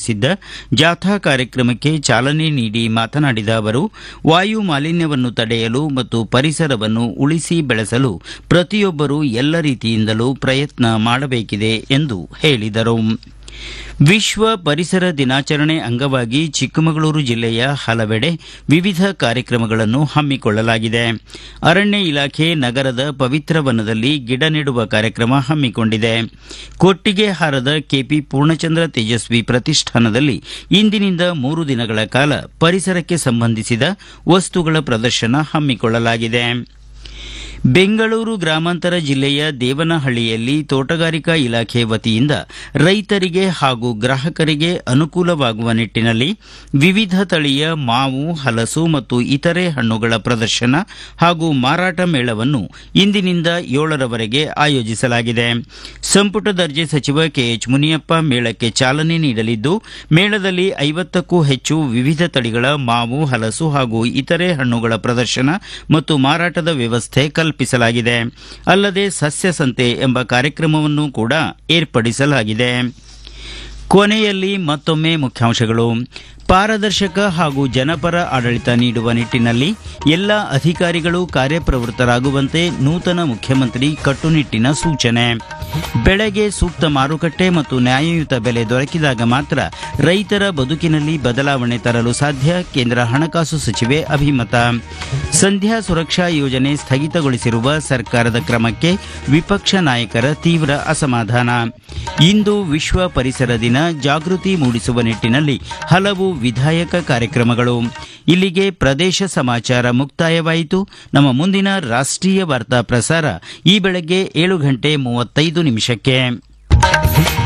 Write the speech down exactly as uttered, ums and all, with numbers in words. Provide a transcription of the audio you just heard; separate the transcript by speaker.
Speaker 1: ಆಯೋಜಿಸಿದ್ದ ಜಾಥಾ ಕಾರ್ಯಕ್ರಮಕ್ಕೆ ಚಾಲನೆ ನೀಡಿ ಮಾತನಾಡಿದ ಅವರು ವಾಯು ಮಾಲಿನ್ಯವನ್ನು ತಡೆಯಲು ಮತ್ತು ಪರಿಸರವನ್ನು ಉಳಿಸಿ ಬೆಳೆಸಲು ಪ್ರತಿಯೊಬ್ಬರೂ ಎಲ್ಲ ರೀತಿಯಿಂದಲೂ ಪ್ರಯತ್ನ ಮಾಡಬೇಕಿದೆ ಎಂದು ಹೇಳಿದರು. ವಿಶ್ವ ಪರಿಸರ ದಿನಾಚರಣೆ ಅಂಗವಾಗಿ ಚಿಕ್ಕಮಗಳೂರು ಜಿಲ್ಲೆಯ ಹಲವೆಡೆ ವಿವಿಧ ಕಾರ್ಯಕ್ರಮಗಳನ್ನು ಹಮ್ಮಿಕೊಳ್ಳಲಾಗಿದೆ. ಅರಣ್ಯ ಇಲಾಖೆ ನಗರದ ಪವಿತ್ರ ವನದಲ್ಲಿ ಗಿಡ ನೆಡುವ ಕಾರ್ಯಕ್ರಮ ಹಮ್ಮಿಕೊಂಡಿದೆ. ಕೊಟ್ಟಿಗೆಹಾರದ ಕೆಪಿ ಪೂರ್ಣಚಂದ್ರ ತೇಜಸ್ವಿ ಪ್ರತಿಷ್ಠಾನದಲ್ಲಿ ಇಂದಿನಿಂದ ಮೂರು ದಿನಗಳ ಕಾಲ ಪರಿಸರಕ್ಕೆ ಸಂಬಂಧಿಸಿದ ವಸ್ತುಗಳ ಪ್ರದರ್ಶನ ಹಮ್ಮಿಕೊಳ್ಳಲಾಗಿದೆ. ಬೆಂಗಳೂರು ಗ್ರಾಮಾಂತರ ಜಿಲ್ಲೆಯ ದೇವನಹಳ್ಳಿಯಲ್ಲಿ ತೋಟಗಾರಿಕಾ ಇಲಾಖೆ ವತಿಯಿಂದ ರೈತರಿಗೆ ಹಾಗೂ ಗ್ರಾಹಕರಿಗೆ ಅನುಕೂಲವಾಗುವ ನಿಟ್ಟಿನಲ್ಲಿ ವಿವಿಧ ತಳಿಯ ಮಾವು, ಹಲಸು ಮತ್ತು ಇತರೆ ಹಣ್ಣುಗಳ ಪ್ರದರ್ಶನ ಹಾಗೂ ಮಾರಾಟ ಮೇಳವನ್ನು ಇಂದಿನಿಂದ ಏಳರವರೆಗೆ ಆಯೋಜಿಸಲಾಗಿದೆ. ಸಂಪುಟ ದರ್ಜೆ ಸಚಿವ ಕೆಎಚ್ ಮುನಿಯಪ್ಪ ಮೇಳಕ್ಕೆ ಚಾಲನೆ ನೀಡಲಿದ್ದು, ಮೇಳದಲ್ಲಿ ಐವತ್ತಕ್ಕೂ ಹೆಚ್ಚು ವಿವಿಧ ತಳಿಗಳ ಮಾವು, ಹಲಸು ಹಾಗೂ ಇತರೆ ಹಣ್ಣುಗಳ ಪ್ರದರ್ಶನ ಮತ್ತು ಮಾರಾಟದ ವ್ಯವಸ್ಥೆ ಕಲ್ಪಿಸಲಾಗಿದೆ. ಅಲ್ಲದೆ ಸಸ್ಯ ಸಂತೆ ಎಂಬ ಕಾರ್ಯಕ್ರಮವನ್ನು ಕೂಡ ಏರ್ಪಡಿಸಲಾಗಿದೆ. ಕೊನೆಯಲ್ಲಿ ಮತ್ತೊಮ್ಮೆ ಮುಖ್ಯಾಂಶಗಳು. ಪಾರದರ್ಶಕ ಹಾಗೂ ಜನಪರ ಆಡಳಿತ ನೀಡುವ ನಿಟ್ಟಿನಲ್ಲಿ ಎಲ್ಲ ಅಧಿಕಾರಿಗಳು ಕಾರ್ಯಪ್ರವೃತ್ತರಾಗುವಂತೆ ನೂತನ ಮುಖ್ಯಮಂತ್ರಿ ಕಟ್ಟುನಿಟ್ಟಿನ ಸೂಚನೆ. ಬೆಳೆಗೆ ಸೂಕ್ತ ಮಾರುಕಟ್ಟೆ ಮತ್ತು ನ್ಯಾಯಯುತ ಬೆಲೆ ದೊರಕಿದಾಗ ಮಾತ್ರ ರೈತರ ಬದುಕಿನಲ್ಲಿ ಬದಲಾವಣೆ ತರಲು ಸಾಧ್ಯ, ಕೇಂದ್ರ ಹಣಕಾಸು ಸಚಿವೆ ಅಭಿಮತ. ಸಂಧ್ಯಾ ಸುರಕ್ಷಾ ಯೋಜನೆ ಸ್ಥಗಿತಗೊಳಿಸಿರುವ ಸರ್ಕಾರದ ಕ್ರಮಕ್ಕೆ ವಿಪಕ್ಷ ನಾಯಕರ ತೀವ್ರ ಅಸಮಾಧಾನ. ಇಂದು ವಿಶ್ವ ಪರಿಸರ ದಿನ, ಜಾಗೃತಿ ಮೂಡಿಸುವ ನಿಟ್ಟಿನಲ್ಲಿ ಹಲವು ವಿಧಾಯಕ ಕಾರ್ಯಕ್ರಮಗಳು. ಇಲ್ಲಿಗೆ ಪ್ರದೇಶ ಸಮಾಚಾರ ಮುಕ್ತಾಯವಾಯಿತು. ನಮ್ಮ ಮುಂದಿನ ರಾಷ್ಟ್ರೀಯ ವಾರ್ತಾ ಪ್ರಸಾರ ಈ ಬೆಳಗ್ಗೆ ಏಳು ಗಂಟೆ ಮೂವತ್ತೈದು ನಿಮಿಷಕ್ಕೆ.